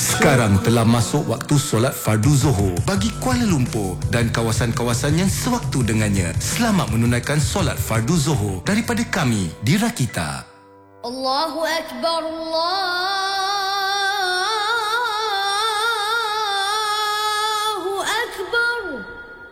Sekarang telah masuk waktu solat fardu Zuhur bagi Kuala Lumpur dan kawasan-kawasan yang sewaktu dengannya. Selamat menunaikan solat fardu Zuhur daripada kami di Rakita. Allahu Akbar, Allah.